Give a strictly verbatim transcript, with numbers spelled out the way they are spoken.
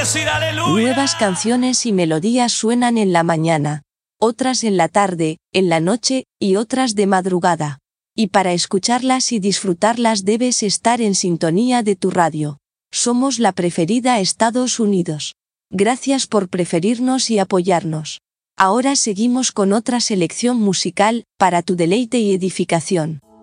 decir aleluya. Nuevas canciones y melodías suenan en la mañana, otras en la tarde, en la noche, y otras de madrugada. Y para escucharlas y disfrutarlas debes estar en sintonía de tu radio. Somos la preferida Estados Unidos. Gracias por preferirnos y apoyarnos. Ahora seguimos con otra selección musical, para tu deleite y edificación.